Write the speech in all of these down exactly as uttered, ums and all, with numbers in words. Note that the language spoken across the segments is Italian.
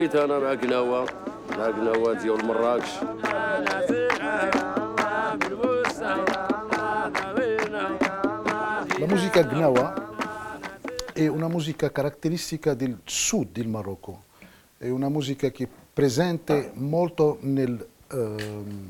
انا مع قناوه مع قناوه ديال مراكش. La musica gnawa è una musica caratteristica del sud del Marocco, è una musica che è presente molto nel, ehm,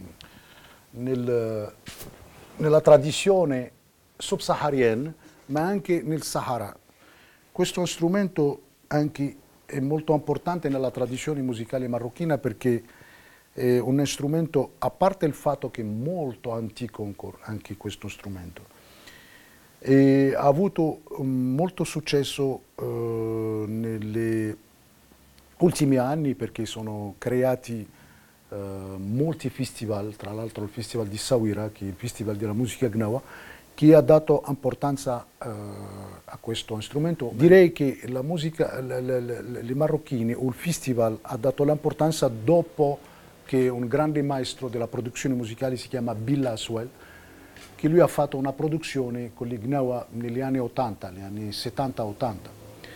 nel, nella tradizione subsahariana, ma anche nel Sahara. Questo strumento anche è molto importante nella tradizione musicale marocchina perché è un strumento, a parte il fatto che è molto antico ancora, anche questo strumento, e ha avuto um, molto successo uh, negli ultimi anni perché sono creati uh, molti festival, tra l'altro il festival di Sawira, che è il festival della musica gnawa, che ha dato importanza uh, a questo strumento. Direi che la musica, le, le, le, le marocchine o il festival ha dato l'importanza dopo che un grande maestro della produzione musicale si chiama Bilal Aswel, che lui ha fatto una produzione con gli gnawa negli anni ottanta, negli anni settanta ottanta,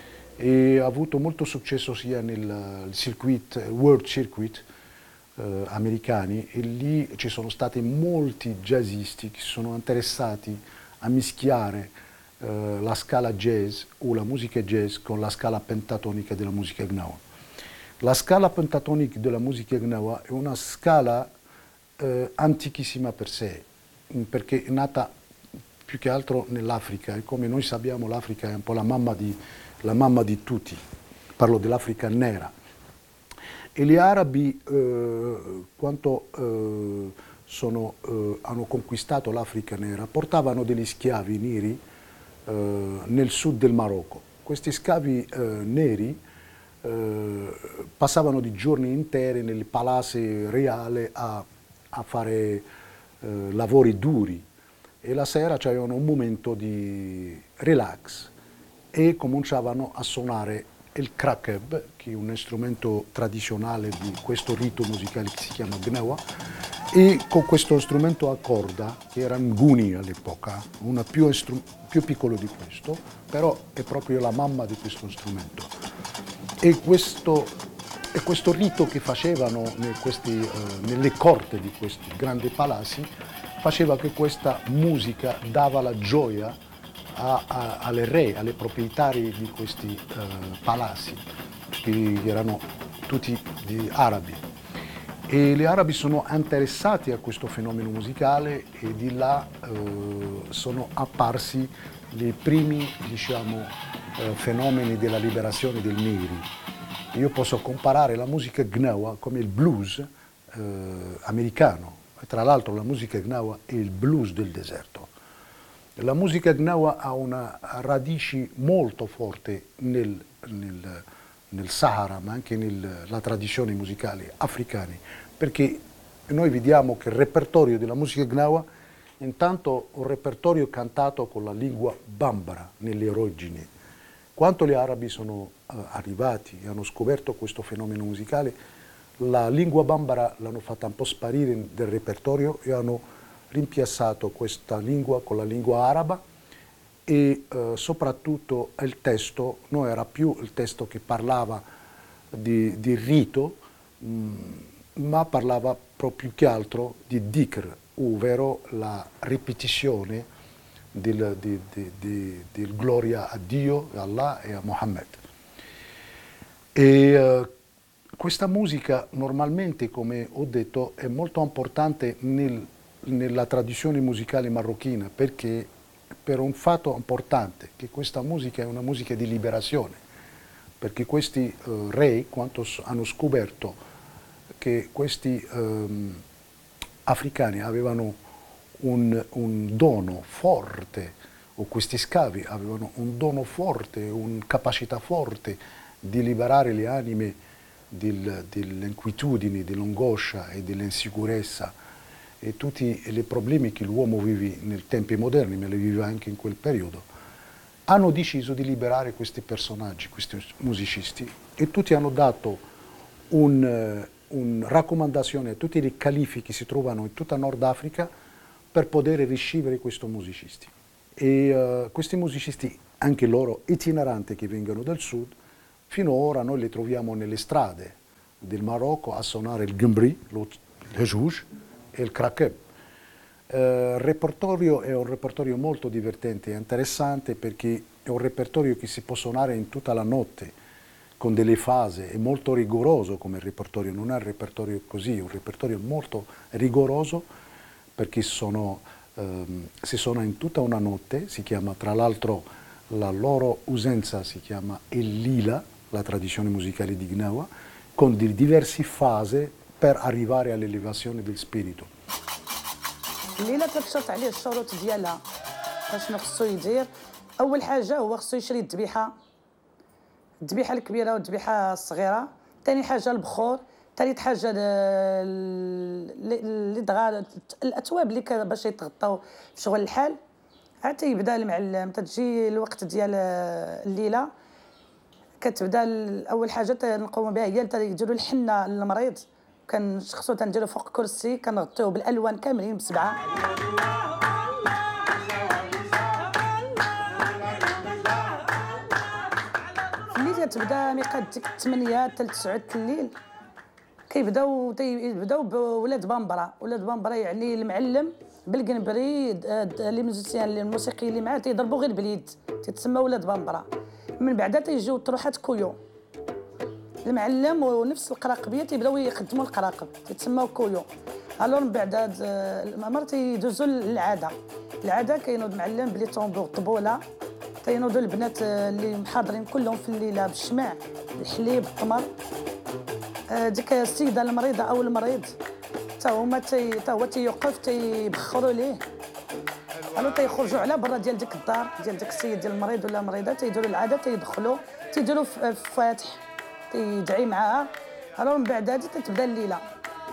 e ha avuto molto successo sia nel circuit, world circuit eh, americani, e lì ci sono stati molti jazzisti che si sono interessati a mischiare eh, la scala jazz o la musica jazz con la scala pentatonica della musica gnawa. La scala pentatonica della musica gnawa è una scala eh, antichissima per sé, perché è nata più che altro nell'Africa, e come noi sappiamo l'Africa è un po' la mamma di, la mamma di tutti, parlo dell'Africa nera. E gli arabi, eh, quando eh, sono, eh, hanno conquistato l'Africa nera, portavano degli schiavi neri eh, nel sud del Marocco. Questi schiavi eh, neri eh, passavano di giorni interi nei palazzi reali a, a fare Eh, lavori duri, e la sera c'avevano un momento di relax e cominciavano a suonare il krakeb, che è un strumento tradizionale di questo rito musicale che si chiama gnawa, e con questo strumento a corda, che era un guni all'epoca, una più, più piccolo di questo, però è proprio la mamma di questo strumento. E questo E questo rito che facevano nei questi, eh, nelle corte di questi grandi palazzi faceva che questa musica dava la gioia a, a, alle re, alle proprietari di questi eh, palazzi, che erano tutti di arabi. E gli arabi sono interessati a questo fenomeno musicale, e di là eh, sono apparsi i primi, diciamo, eh, fenomeni della liberazione del neri. Io posso comparare la musica gnawa come il blues eh, americano. Tra l'altro la musica gnawa è il blues del deserto. La musica gnawa ha una radici molto forte nel, nel, nel Sahara, ma anche nella tradizione musicale africana, perché noi vediamo che il repertorio della musica gnawa è intanto un repertorio cantato con la lingua bambara nelle origini. Quando gli arabi sono uh, arrivati e hanno scoperto questo fenomeno musicale, la lingua bambara l'hanno fatta un po' sparire dal repertorio e hanno rimpiazzato questa lingua con la lingua araba, e uh, soprattutto il testo non era più il testo che parlava di, di rito, mh, ma parlava proprio più che altro di dhikr, ovvero la ripetizione Del, di, di, di, di gloria a Dio, a Allah e a Mohammed. E uh, questa musica normalmente, come ho detto, è molto importante nel, nella tradizione musicale marocchina, perché per un fatto importante, che questa musica è una musica di liberazione, perché questi uh, re, quando hanno scoperto che questi um, africani avevano Un, un dono forte, o questi scavi avevano un dono forte, una capacità forte di liberare le anime del, delle inquietudini, dell'angoscia e dell'insicurezza e tutti i problemi che l'uomo vive nei tempi moderni, ma le vive anche in quel periodo, hanno deciso di liberare questi personaggi, questi musicisti, e tutti hanno dato una un raccomandazione a tutti i califi che si trovano in tutta Nord Africa per poter ricevere questi musicisti. E uh, questi musicisti, anche loro itineranti che vengono dal sud, fino ad ora noi li troviamo nelle strade, del Marocco a suonare il gambri, lo- l'hejouj e il krakeb. Eh, il repertorio è un repertorio molto divertente e interessante perché è un repertorio che si può suonare in tutta la notte, con delle fasi, è molto rigoroso come repertorio, non è un repertorio così, è un repertorio molto rigoroso perché sono, ehm, si suona in tutta una notte, si chiama tra l'altro, la loro usenza si chiama il lila, la tradizione musicale di Gnawa, con di diverse fasi per arrivare all'elevazione del spirito. الليله كتشرط عليه الشروط ديالها اشنو خصو يدير. اول حاجه هو خصو يشري الذبيحه الذبيحه الكبيره والذبيحه الصغيره. ثاني حاجه البخور. ثالث حاجه اللي دغا الاتواب اللي كا- باش يتغطاو في شغل الحال. عاد تيبدا المعلم تتجي الوقت ديال الليله كتبدا ال- اول حاجه تنقوم بها هي تيديروا الحنه للمريض. كنشخصو تنديرو فوق كرسي كنغطيوه بالالوان كاملين بسبعه. اللي تبدا ميقات ديك الثمانية حتى لتسعة الليل كيبداو تيبداو بولاد بامبرا. ولاد بامبرا يعني المعلم بالقنبري لي ميوزيسيان لي الموسيقيين اللي معاه تيضربوا غير باليد تيتسمى ولاد بامبرا. من بعدا تيجيو طروحات كويو. المعلم ونفس القراقبيه تيبداو يخدموا القراقب تيتسموا كويو. الور من بعد هاد المامر تيدوزوا للعاده. العاده كينوض المعلم بلي طومبور طبوله تينوضوا البنات اللي محاضرين كلهم في الليله بالشمع الحليب التمر. آه، ديك السيده المريضه او المريض حتى هما تي تا هو تيوقف تيبخروا ليه. الو تيخرجوا على برا ديال ديك الدار ديال ديك السيد ديال المريض ولا المريضه تيديروا العاده تيدخلوا تيديروا فاتح تيدعي معاها. الو من بعد هادي تتبدا الليله.